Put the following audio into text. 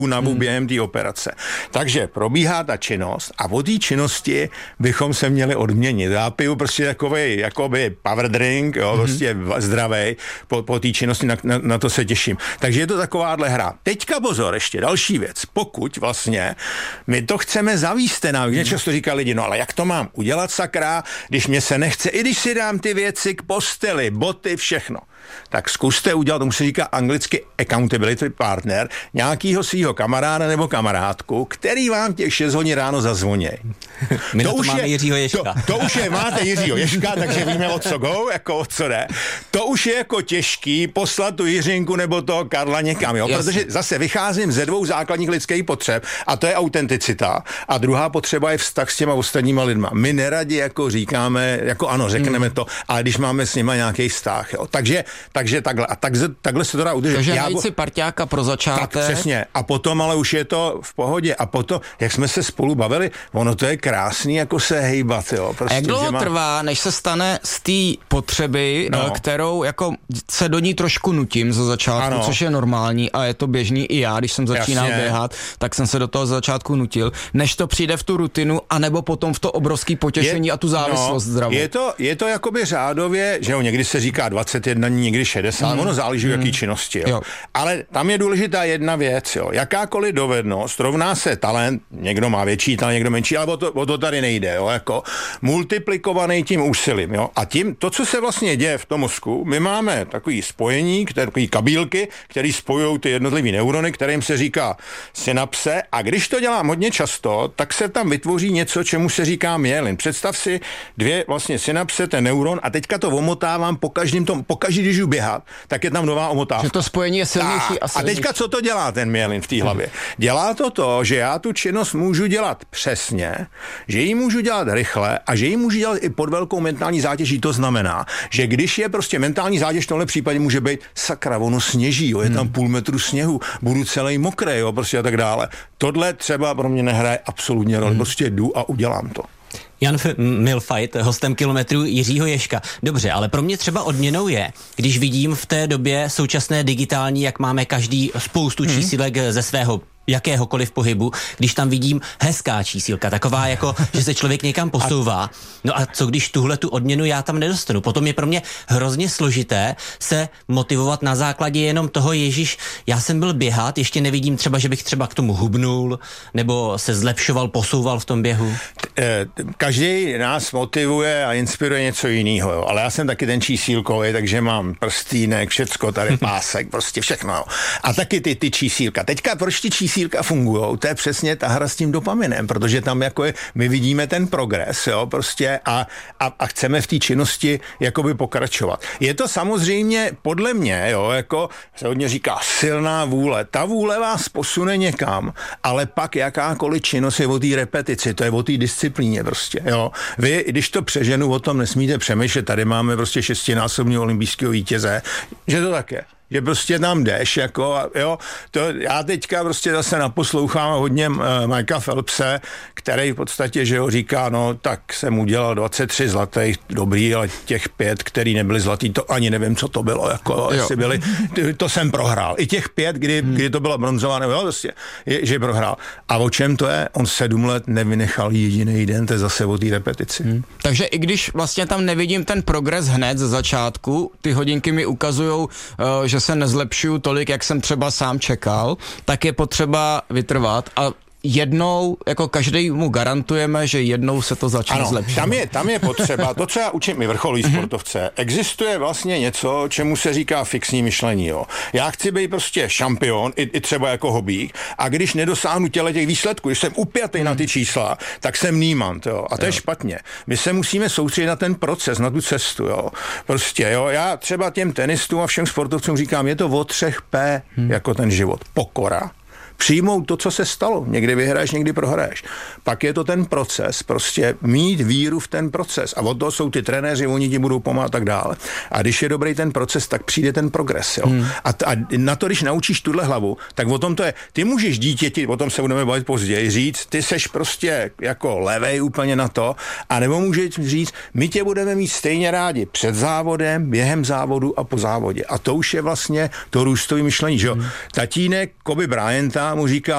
únavu během té operace. Takže probíhá ta činnost a o té činnosti bychom se měli odměnit. Já piju prostě takovej jakoby power drink, jo, prostě zdravej po té činnosti, na to se těším. Takže je to takováhle hra. Teďka pozor, ještě další věc. Pokud vlastně my to chceme zavíst ten návyk, často říká lidi, no ale jak to mám udělat, sakra, když mě se nechce, i když si dám ty věci k posteli, boty, všechno. Tak zkuste udělat, tomu se říká anglicky accountability partner, nějakýho svýho kamaráda nebo kamarádku, který vám těch 6 hodin ráno zazvoní. My to už máme Jiřího Ježka. To už je, máte Jiřího Ježka, takže víme, o co go, jako o co jde. To už je jako těžký poslat tu Jiřinku nebo toho Karla někam, jo? Protože zase vycházím ze 2 základních lidských potřeb a to je autenticita a druhá potřeba je vztah s těma ostatníma lidma. My neradi jako říkáme, jako ano, řekneme to, ale když máme s nima nějaký vztah, jo? Takže takhle. A takhle se to dá udržet. Takže najít si parťáka pro začátek. Tak přesně. A potom ale už je to v pohodě. A potom, jak jsme se spolu bavili, ono to je krásný jako se hejbat. Jo. Prostě, a jak dlouho trvá, než se stane z té potřeby, kterou jako se do ní trošku nutím ze začátku, což je normální a je to běžný i já, když jsem začínal běhat, tak jsem se do toho ze začátku nutil, než to přijde v tu rutinu, anebo potom v to obrovský potěšení a tu závislost zdravou. Je to jakoby řádově, že jo, někdy se říká 21 dní, někdy 60, ono záleží v jaký činnosti. Jo. Ale tam je důležitá jedna věc, jo. Jakákoliv dovednost rovná se talent, někdo má větší talent, někdo menší, ale o to tady nejde, jo, jako multiplikovaný tím úsilím, jo. A tím, to, co se vlastně děje v tom mozku, my máme takový spojení, takový kabílky, které spojují ty jednotlivé neurony, kterým se říká synapse, a když to dělám hodně často, tak se tam vytvoří něco, čemu se říká myelin. Představ si 2 vlastně synapse, ten neuron, a teďka to omotávám pokaždý, když jdu běhat, tak je tam nová omotávka. Že to spojení je silnější a silnější. A teďka co to dělá ten myelin v té hlavě? Dělá to, že já tu činnost můžu dělat přesně, že ji můžu dělat rychle a že ji můžu dělat i pod velkou mentální zátěží. To znamená, že když je prostě mentální zátěž, v tomhle případě může být sakra, ono sněží, jo, je tam půl metru sněhu, budu celý mokrý, jo, prostě a tak dále. Tohle třeba pro mě nehraje absolutně roli, prostě jdu a udělám to. Jan Milfajt, hostem Kilometru Jiřího Ježka. Dobře, ale pro mě třeba odměnou je, když vidím v té době současné digitální, jak máme každý spoustu čísílek ze svého jakéhokoliv pohybu, když tam vidím hezká čísílka, taková jako, že se člověk někam posouvá. No a co když tuhle tu odměnu já tam nedostanu? Potom je pro mě hrozně složité se motivovat na základě jenom toho, Ježíš, já jsem byl běhat, ještě nevidím třeba, že bych třeba k tomu hubnul, nebo se zlepšoval, posouval v tom běhu. Každý nás motivuje a inspiruje něco jiného, jo. Ale já jsem taky ten čísílkový, takže mám prstýnek, všecko, tady pásek, prostě všechno. Jo. A taky ty čísílka. Teďka proč ty čísílka fungujou? To je přesně ta hra s tím dopaminem, protože tam jako my vidíme ten progres, jo, prostě a chceme v té činnosti jakoby pokračovat. Je to samozřejmě podle mě, jo, jako se hodně říká silná vůle. Ta vůle vás posune někam, ale pak jakákoliv činnost je o té repetici, to je o té disciplíně prostě, jo. Vy, když to přeženu, o tom nesmíte přemýšlet, tady máme prostě 6násobného olympijského vítěze, že to tak je. Že prostě tam jdeš, jako, jo, to já teďka prostě zase naposlouchám hodně Mikea Phelpse, který v podstatě, že jo, říká, no, tak jsem udělal 23 zlatých, dobrý, ale těch 5, který nebyli zlatý, to ani nevím, co to bylo, jako, jestli byli, to jsem prohrál. I těch 5, kdy to bylo bronzované, jo, prostě, že prohrál. A o čem to je? On 7 let nevynechal jediný den, to je zase o té repetici. Takže i když vlastně tam nevidím ten progres hned ze začátku, ty hodinky mi ukazujou, že se nezlepšuju tolik, jak jsem třeba sám čekal, tak je potřeba vytrvat a jednou, jako každý mu garantujeme, že jednou se to začne zlepšovat. Tam je potřeba, to, co já učím i vrcholí sportovce, existuje vlastně něco, čemu se říká fixní myšlení. Jo. Já chci být prostě šampion, i třeba jako hobík, a když nedosáhnu těch výsledků, když jsem upjatý na ty čísla, tak jsem nímant, jo. A to je špatně. My se musíme soustředit na ten proces, na tu cestu, jo. Prostě, jo. Já třeba těm tenistům a všem sportovcům říkám, je to o 3P, jako ten život. Pokora. Přijmout to, co se stalo. Někdy vyhraješ, někdy prohraješ. Pak je to ten proces, prostě mít víru v ten proces. A od toho jsou ty trenéři, oni ti budou pomáhat tak dále. A když je dobrý ten proces, tak přijde ten progres. Jo. A na to, když naučíš tuhle hlavu, tak o tom to je. Ty můžeš dítěti, o tom se budeme bavit později, říct, ty seš prostě jako levej úplně na to, a nebo můžeš říct, my tě budeme mít stejně rádi před závodem, během závodu a po závodě. A to už je vlastně to růstové myšlení. Že jo. Tatínek Kobe Bryanta mu říká,